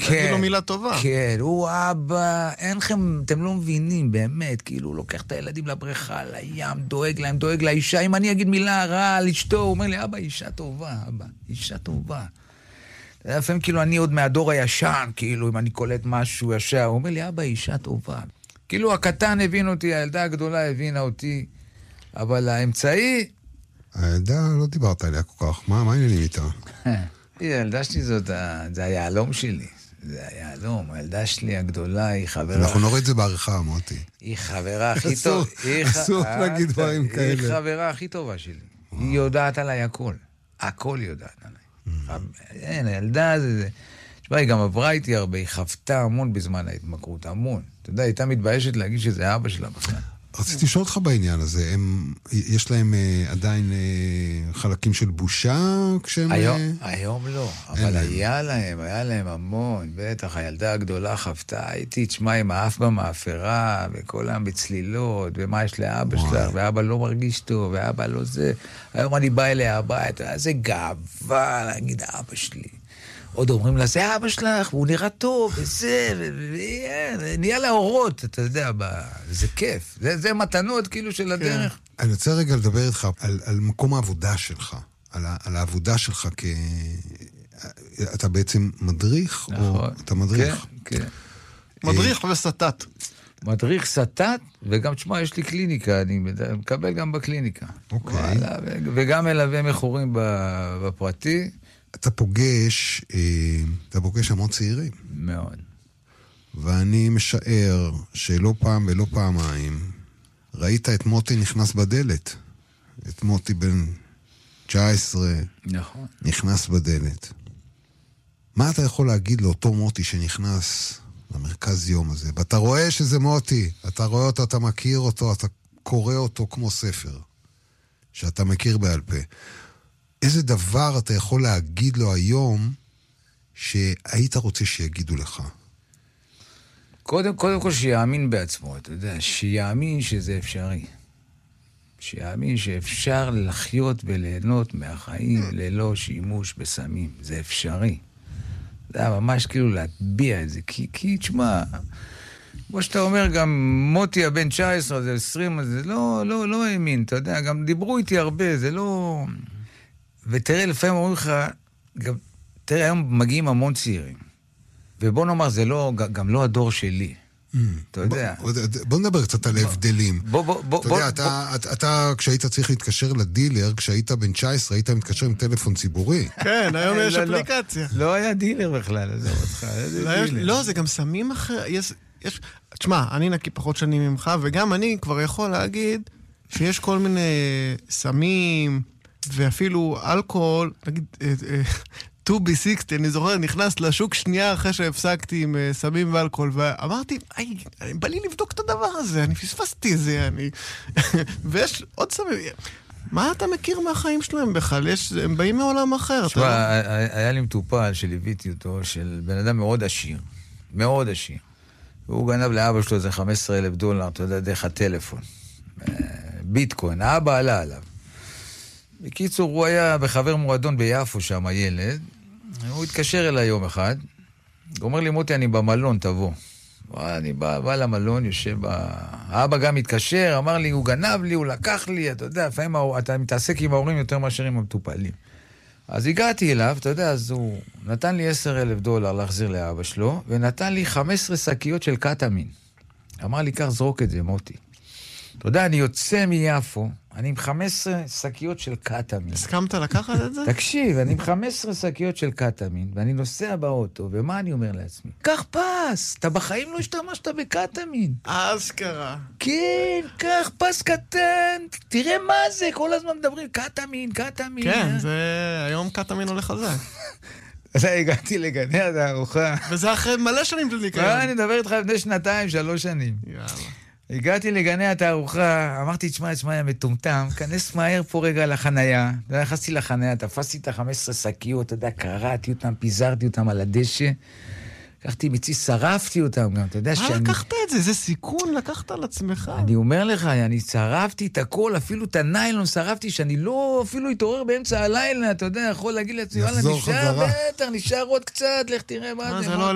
להגיד לו מילה טובה. כן, הוא אבא, אין לכם, אתם לא מבינים, באמת, כאילו, הוא לוקח את הילדים לבריכה, לים, דואג להם, דואג לאישה, אם אני אגיד מילה רע על אשתו, הוא אומר לי, אבא, אישה טובה, אבא, אישה טובה. לפעמים כאילו אני עוד מהדור הישן, כאילו, אם אני קולט משהו ישר, הוא אומר לי, אבא, אישה טובה. כאילו, הקטן הבין אותי, הילדה הגדולה הבינה אותי, אבל האמצעי... הילדה, לא דיברת עליה כל כך, מה העניינים איתה? הילדה שלי זה היעלום שלי. זה היעלום, הילדה שלי הגדולה, היא חברה... אנחנו נוריד את זה בעריכה, מוטי. היא חברה הכי טובה... אסור להגיד דברים כאלה. היא חברה הכי טובה שלי. היא יודעת עליי הכל. הכל יודעת עליי. אין, הילדה זה... תשמע, היא גם עברה איתי הרבה, היא חוותה המון בזמן ההתמכרות, המון. אתה יודע, היא הייתה מתביישת להגיד שזה אבא שלה בכלל. רציתי לשאול אותך בעניין הזה, יש להם עדיין חלקים של בושה כשהם... היום לא, אבל היה להם המון, בטח, הילדה הגדולה חוותה, הייתי, תשמע, עם האף במאפרה, וכל העם בצלילות, ומה יש לאבא שלך, ואבא לא מרגיש טוב, ואבא לא זה. היום אני בא אליה הביתה, איזה גאווה להגיד אבא שלי. עוד אומרים לה, זה אבא שלך, והוא נראה טוב, וזה, נהיה להורות, אתה יודע, זה כיף. זה מתנות כאילו של הדרך. אני רוצה רגע לדבר איתך על מקום העבודה שלך, על העבודה שלך אתה בעצם מדריך, או אתה מדריך? כן. מדריך וסטט. מדריך סטט, וגם, תשמע, יש לי קליניקה, אני מקבל גם בקליניקה. אוקיי. וגם מלווה מכורים בפרטי. אתה פוגש המון צעירים. מאוד. ואני משער שלא פעם ולא פעמיים ראית את מוטי נכנס בדלת. את מוטי בן 19 נכון. נכנס בדלת. מה אתה יכול להגיד לאותו מוטי שנכנס למרכז יום הזה? ואתה רואה שזה מוטי, אתה רואה אותו, אתה מכיר אותו, אתה קורא אותו כמו ספר שאתה מכיר בעל פה. איזה דבר אתה יכול להגיד לו היום שהיית רוצה שיגידו לך? קודם כל שיאמין בעצמו, אתה יודע, שיאמין שזה אפשרי. שיאמין שאפשר לחיות וליהנות מהחיים ללא שימוש בסמים. זה אפשרי. זה היה ממש כאילו להטביע את זה, כי תשמע, כמו שאתה אומר, גם מוטי הבן 19, זה 20, זה לא האמין, אתה יודע, גם דיברו איתי הרבה, זה לא... ותראה, לפעמים אומרים לך, תראה, היום מגיעים המון צעירים, ובוא נאמר, זה גם לא הדור שלי. אתה יודע. בוא נדבר קצת על ההבדלים. אתה יודע, אתה כשהיית צריך להתקשר לדילר, כשהיית בן 19, היית מתקשר עם טלפון ציבורי. כן, היום יש אפליקציה. לא היה דילר בכלל, עזוב אותך. לא, זה גם סמים אחר. תשמע, אני נקי פחות שנים ממך, וגם אני כבר יכול להגיד שיש כל מיני סמים, ואפילו אלכוהול, נגיד, 2B60, אני זוכר, נכנס לשוק שנייה אחרי שהפסקתי עם סמים ואלכוהול, ואמרתי, בא לי לבדוק את הדבר הזה, אני פספסתי את זה, ויש עוד סמים. מה אתה מכיר מהחיים שלהם בכלל? הם באים מעולם אחר. היה לי מטופל שליוויתי אותו, של בן אדם מאוד עשיר, מאוד עשיר. והוא גנב לאבא שלו איזה $15,000, אתה יודע, דרך הטלפון. ביטקוין, האבא עלה עליו. בקיצור, הוא היה בחבר מועדון ביפו שם, הילד. הוא התקשר אליי יום אחד. הוא אומר לי, מוטי, אני במלון, תבוא. אני בא למלון, יושב האבא גם התקשר, אמר לי, הוא גנב לי, הוא לקח לי, אתה יודע, לפעמים אתה מתעסק עם ההורים יותר מאשר עם המטופלים. אז הגעתי אליו, אתה יודע, אז הוא נתן לי $10,000 להחזיר לאבא שלו, ונתן לי 15 שקיות של קטמין. אמר לי, כך זרוק את זה, מוטי. אתה יודע, אני יוצא מיפו, אני עם 15 שקיות של קטמין. הסכמת לקחת את זה? תקשיב, אני עם 15 שקיות של קטמין, ואני נוסע באוטו, ומה אני אומר לעצמי? קח פס, אתה בחיים לא השתמשת בקטמין. אז קרה. כן, קח פס קטן, תראה מה זה, כל הזמן מדברים, קטמין. כן, זה היום קטמין הולך על זה. אז הגעתי לגני הארוחה. וזה אחרי מלא שנים של ניקיון. אני מדבר איתך לפני 2-3 שנים. יאללה. הגעתי לגני התערוכה, אמרתי, תשמע, היה מטומטם, כנס מהר פה רגע לחנייה. נכנסתי לחנייה, תפסתי את 15 שקיות, אתה יודע, קרעתי אותם, פיזרתי אותם על הדשא, לקחתי מצי, שרפתי אותם גם, אתה יודע מה לקחת את זה? זה סיכון לקחת על עצמך. אני אומר לך, אני שרפתי את הכל, אפילו את הניילון שרפתי, שאני לא אפילו התעורר באמצע הלילה, אתה יודע, יכול להגיד לעצמי, נשאר עוד קצת, לך תראה מה זה.